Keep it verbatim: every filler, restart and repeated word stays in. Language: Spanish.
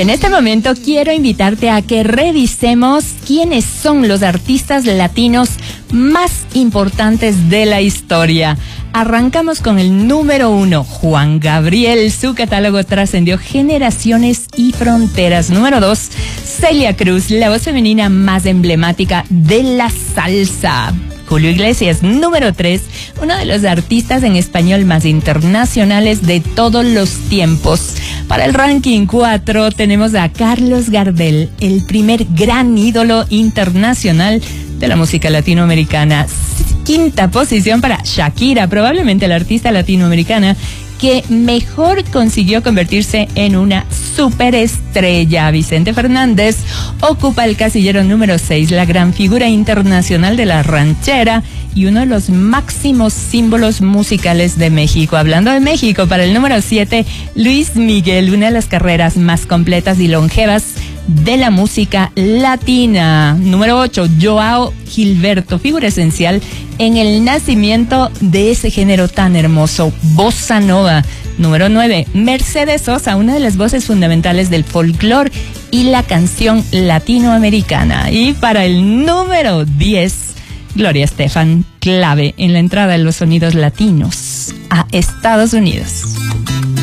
En este momento quiero invitarte a que revisemos quiénes son los artistas latinos más importantes de la historia. Arrancamos con el número uno, Juan Gabriel. Su catálogo trascendió generaciones y fronteras. Número dos, Celia Cruz, la voz femenina más emblemática de la salsa. Julio Iglesias. Número tres, uno de los artistas en español más internacionales de todos los tiempos. Para el ranking cuatro tenemos a Carlos Gardel, el primer gran ídolo internacional de la música latinoamericana. Quinta posición para Shakira, probablemente la artista latinoamericana que mejor consiguió convertirse en una superestrella. Vicente Fernández ocupa el casillero número seis, la gran figura internacional de la ranchera y uno de los máximos símbolos musicales de México. Hablando de México, para el número siete, Luis Miguel, una de las carreras más completas y longevas de la música latina. Número ocho, Joao Gilberto, figura esencial en el nacimiento de ese género tan hermoso, bossa nova. Número nueve, Mercedes Sosa, una de las voces fundamentales del folclore y la canción latinoamericana. Y para el número diez, Gloria Estefan, clave en la entrada de los sonidos latinos a Estados Unidos.